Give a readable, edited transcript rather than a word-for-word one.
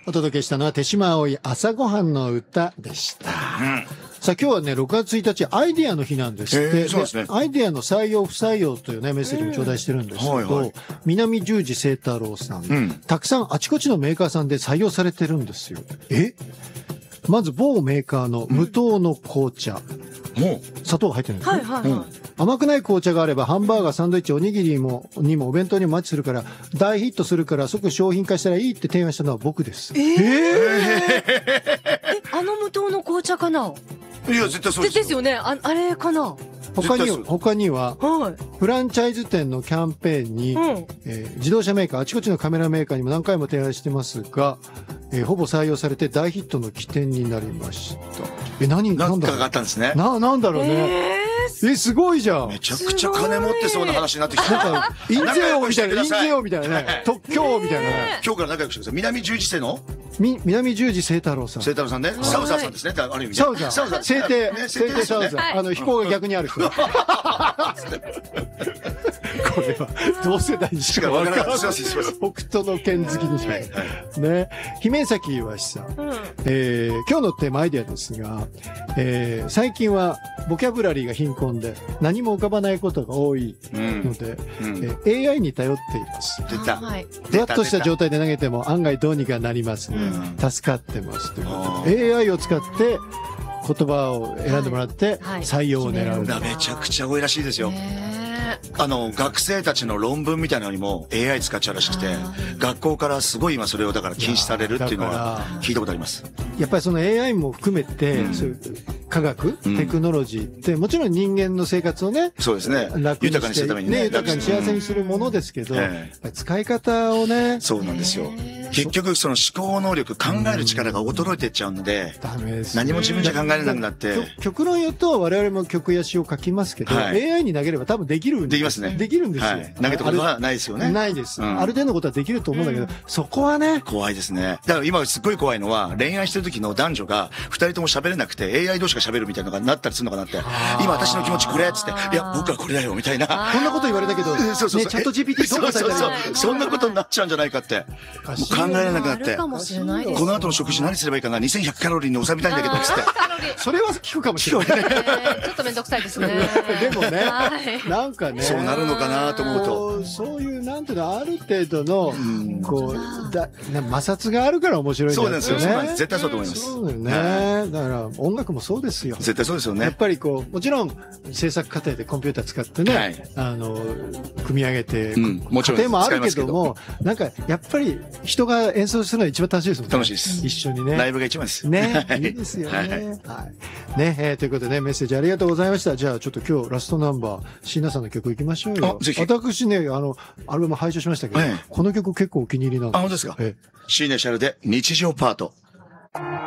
お届けしたのは手島葵朝ごはんの歌でした。さあ今日はね、6月1日アイディアの日なんですって。 そうですね。 アイディアの採用不採用というね、メッセージも頂戴してるんですけど、南十字清太郎さん、たくさんあちこちのメーカーさんで採用されてるんですよ。まず某メーカーの無糖の紅茶。砂糖入ってるんですね。甘くない紅茶があればハンバーガー、サンドイッチ、おにぎりにもお弁当にもマッチするから大ヒットするから即商品化したらいいって提案したのは僕です。 あの無糖の紅茶かな。 いや絶対そうです。 ですよね。あれかな。 他には、フランチャイズ店のキャンペーンに、自動車メーカー、あちこちのカメラメーカーにも何回も提案してますが、ほぼ採用されて大ヒットの起点になりました。なんだろう。 なんかあったんですね。 なんだろうね。すごいじゃん。 めちゃくちゃ金持ってそうな話になってきた。 なんか、印税王みたいなね。特許みたいなね。 今日から仲良くしてください。南十字姓の南十字清太郎さん。 清太郎さんね。サウザーさんですね。ある意味。 サウザー。聖帝サウザー。飛行が逆にある人。これは同世代にしかわからない。北斗の剣好きにしかね。姫崎岩志さん。今日のテーマアイデアですが、最近はボキャブラリーが貧困で何も浮かばないことが多いので、AI に頼っています。 出た。 ふわっとした状態で投げても案外どうにかなりますね。助かってますということで。AI を使って言葉を選んでもらって採用を狙う。 めちゃくちゃ多いらしいですよ。学生たちの論文みたいなのにも AI 使っちゃうらしくて、学校からすごい今それをだから禁止されるっていうのは聞いたことあります。 やっぱりその AI も含めて、そういう科学、テクノロジーってもちろん人間の生活をね、 そうですね。豊かにするためにね。 豊かに幸せにするものですけど、使い方をね。 そうなんですよ。結局その思考能力、考える力が衰えていっちゃうので、何も自分じゃ考えれなくなって。 極論言うと我々も曲や詩を書きますけど、AI に投げれば多分できるんです。 できますね。 できるんですよ。 投げたことはないですよね。 ないです。ある程度のことはできると思うんだけど、そこはね。 怖いですね。だから今すっごい怖いのは、恋愛してる時の男女が二人とも喋れなくて AI 同士が喋るみたいなのがなったりするのかなって。今私の気持ちこれっつって、いや僕はこれだよみたいな。 こんなこと言われたけど、ね、チャット GPT どう答えたらいいの？ そんなことになっちゃうんじゃないかって。もう考えられなくなって。この後の食事何すればいいかな、2100カロリーに抑えみたいんだけどっつって。 それは聞くかもしれない。ちょっとめんどくさいですね。 でもね、なんかね。 そうなるのかなと思うと。 そういう、なんていうの、ある程度の、こう、摩擦があるから面白いんだよね。 そうなんですよ。絶対そうと思います。 そうだよね。だから音楽もそうですよ。 絶対そうですよね。 やっぱりこう、もちろん制作過程でコンピューター使ってね、組み上げて、過程もあるけども、なんかやっぱり人が演奏するのが一番楽しいですもんね。 楽しいです。 一緒にね。 ライブが一番です。 ね。いいですよね。はい。ね、ということでね、メッセージありがとうございました。じゃあちょっと今日ラストナンバー、椎名さんの曲いきましょうよ。私ね、アルバム拝聴しましたけど、この曲結構お気に入りなんです。 本当ですか。椎名シャルで日常パート。